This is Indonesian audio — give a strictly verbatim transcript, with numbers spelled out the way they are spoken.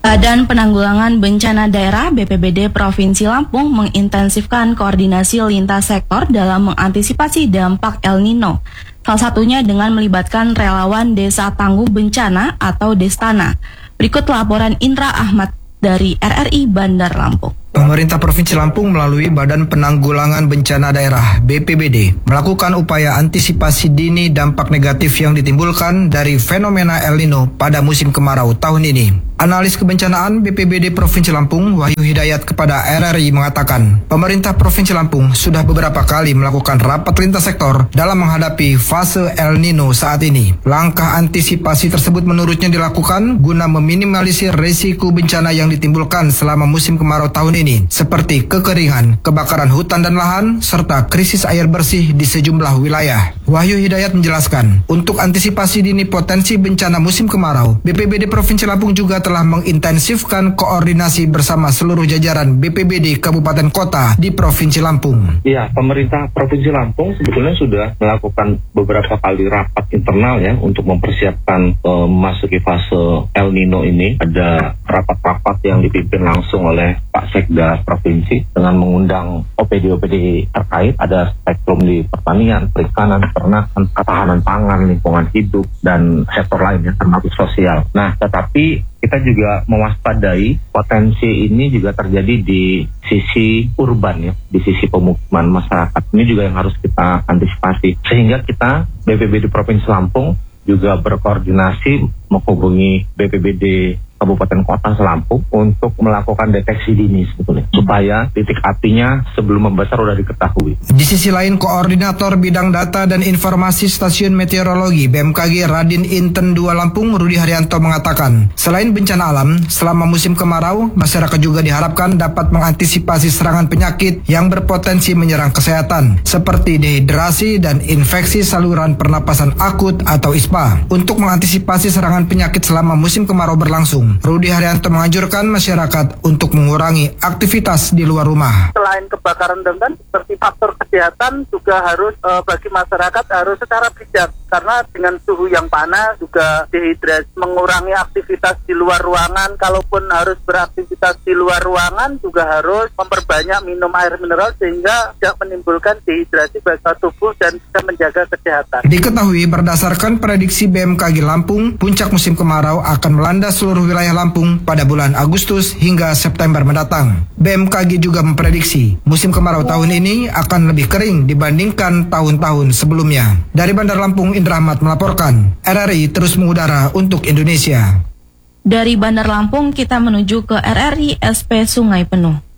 Badan Penanggulangan Bencana Daerah B P B D Provinsi Lampung mengintensifkan koordinasi lintas sektor dalam mengantisipasi dampak El Nino. Salah satunya dengan melibatkan relawan Desa Tangguh Bencana atau Destana. Berikut laporan Indra Ahmad dari R R I Bandar Lampung. Pemerintah Provinsi Lampung melalui Badan Penanggulangan Bencana Daerah B P B D melakukan upaya antisipasi dini dampak negatif yang ditimbulkan dari fenomena El Nino pada musim kemarau tahun ini. Analis kebencanaan B P B D Provinsi Lampung, Wahyu Hidayat kepada R R I mengatakan, pemerintah Provinsi Lampung sudah beberapa kali melakukan rapat lintas sektor dalam menghadapi fase El Nino saat ini. Langkah antisipasi tersebut menurutnya dilakukan guna meminimalisir risiko bencana yang ditimbulkan selama musim kemarau tahun ini, seperti kekeringan, kebakaran hutan dan lahan, serta krisis air bersih di sejumlah wilayah. Wahyu Hidayat menjelaskan, untuk antisipasi dini potensi bencana musim kemarau, B P B D Provinsi Lampung juga telah mengintensifkan koordinasi bersama seluruh jajaran B P B D Kabupaten Kota di Provinsi Lampung. Iya, pemerintah Provinsi Lampung sebetulnya sudah melakukan beberapa kali rapat internal ya untuk mempersiapkan memasuki uh, fase El Nino ini. Ada rapat-rapat yang dipimpin langsung oleh Pak Sekda Provinsi dengan mengundang O P D O P D terkait. Ada spektrum di pertanian, perikanan, peternakan, ketahanan pangan, lingkungan hidup, dan sektor lainnya termasuk sosial. Nah, tetapi kita juga mewaspadai potensi ini juga terjadi di sisi urban ya, di sisi pemukiman masyarakat. Ini juga yang harus kita antisipasi. Sehingga kita B P B D Provinsi Lampung juga berkoordinasi menghubungi B P B D Kabupaten Kota Lampung untuk melakukan deteksi dini sebetulnya, supaya titik apinya sebelum membesar sudah diketahui. Di sisi lain, Koordinator Bidang Data dan Informasi Stasiun Meteorologi B M K G Radin Inten dua Lampung, Rudi Haryanto mengatakan, selain bencana alam, selama musim kemarau, masyarakat juga diharapkan dapat mengantisipasi serangan penyakit yang berpotensi menyerang kesehatan, seperti dehidrasi dan infeksi saluran pernapasan akut atau I S P A. Untuk mengantisipasi serangan penyakit selama musim kemarau berlangsung, Rudi Haryanto menganjurkan masyarakat untuk mengurangi aktivitas di luar rumah. Selain kebakaran dan seperti faktor kesehatan juga harus e, bagi masyarakat harus secara bijak, karena dengan suhu yang panas juga dehidrasi, mengurangi aktivitas di luar ruangan. Kalaupun harus beraktivitas di luar ruangan juga harus memperbanyak minum air mineral sehingga tidak menimbulkan dehidrasi bagi tubuh dan bisa menjaga kesehatan. Diketahui berdasarkan prediksi B M K G Lampung, puncak musim kemarau akan melanda seluruh wilayah wilayah Lampung pada bulan Agustus hingga September mendatang. B M K G juga memprediksi musim kemarau tahun ini akan lebih kering dibandingkan tahun-tahun sebelumnya. Dari Bandar Lampung, Indra Ahmad melaporkan. R R I terus mengudara untuk Indonesia. Dari Bandar Lampung kita menuju ke R R I S P Sungai Penuh.